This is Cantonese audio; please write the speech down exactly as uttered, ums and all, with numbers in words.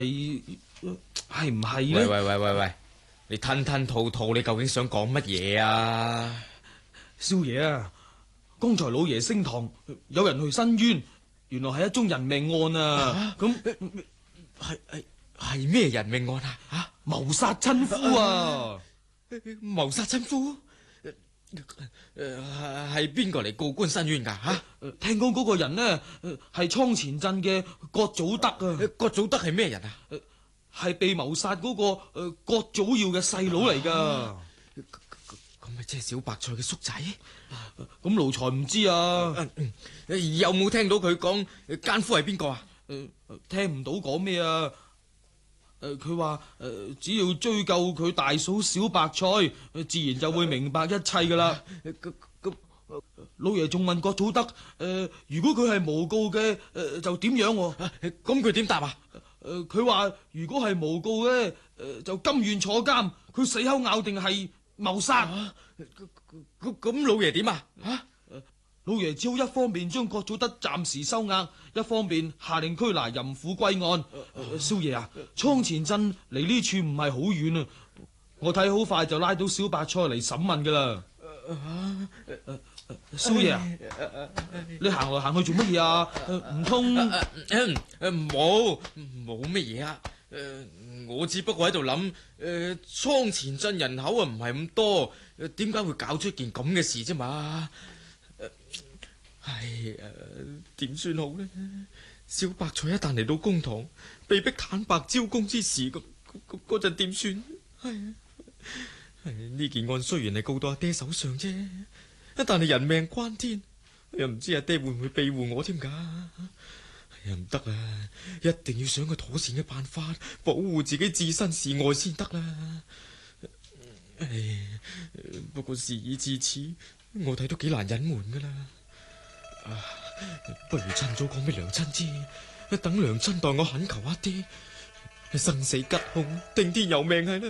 係唔係呢？ 喂喂喂喂喂，你吞吞吐吐，你究竟想講乜嘢啊？ 少爺啊，剛才老爺升堂，有人去申冤，原來係一宗人命案啊！咁係係係咩人命案啊？吓， 謀殺親夫啊！ 謀殺親夫？誒，係邊個嚟告官申冤噶？吓， 聽講嗰個人呢，係倉前鎮嘅郭祖德啊！ 郭祖德係咩人啊？ 係被謀殺嗰個誒郭祖耀嘅細佬嚟噶。 咁咪即係小白菜嘅叔仔？ 咁奴才唔知啊。 有冇聽到佢講奸夫係邊個啊？ 誒，聽唔到講咩啊？誒，佢話誒，只要追究佢大嫂小白菜，自然就會明白一切噶啦。咁咁，老爺仲問郭祖德，誒，如果佢係誣告嘅，誒，就點樣？ 咁佢點答啊？ 誒，佢話如果係誣告咧，誒，就甘願坐監。佢死口咬定係謀殺。 咁咁老爺點啊？吓？ 老爺只好一方面將郭祖德暫時收押，一方面下令拘拿淫婦歸案。少爺啊，倉前鎮離呢處唔係好遠啊，我睇好快就拉到小白菜嚟審問噶啦。少爺啊，你行來行去做乜嘢啊？唔通冇冇乜嘢啊？誒，我只不過喺度諗，誒，倉前鎮人口啊唔係咁多，點解會搞出件咁嘅事啫嘛？係誒，點算好呢？小白菜一旦嚟到公堂，被逼坦白招供之時，咁嗰陣點算？係係呢件案雖然係告到阿爹手上啫，但係人命關天，又唔知阿爹會唔會庇護我添噶？又唔得啊！一定要想個妥善嘅辦法，保護自己置身事外先得啦。唉，不過事已至此，我睇都幾難隱瞞噶啦。啊，不如趁早講俾娘親知，等娘親代我懇求阿爹，生死吉凶，聽天由命係啦。